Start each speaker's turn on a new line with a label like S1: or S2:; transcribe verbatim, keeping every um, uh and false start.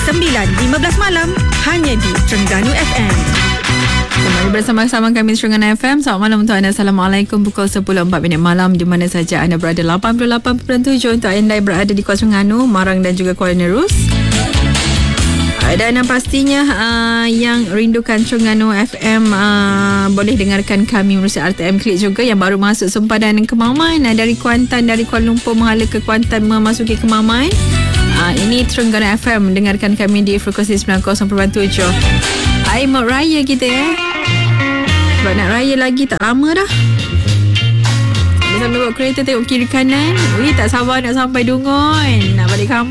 S1: sembilan lima belas malam hanya di Terengganu F M.
S2: Kembali bersama-sama kami Terengganu F M. Selamat malam untuk anda. Assalamualaikum. Pukul sepuluh empat minit malam di mana saja anda berada. lapan puluh lapan perpuluhan tujuh untuk anda yang berada di Kuala Terengganu, Marang dan juga Kuala Nerus. Dan pastinya uh, yang rindukan Terengganu F M uh, boleh dengarkan kami melalui R T M Klik juga yang baru masuk sempadan Kemaman uh, dari Kuantan, dari Kuala Lumpur menghala ke Kuantan memasuki Kemaman. Uh, ini Terengganu F M, dengarkan kami di frekuensi sembilan puluh perpuluhan tujuh. Air mod raya kita ya. Sebab nak raya lagi tak lama dah. Sambil bawa kereta tengok kiri kanan. Ui, tak sabar nak sampai Dungun. Nak balik kampung.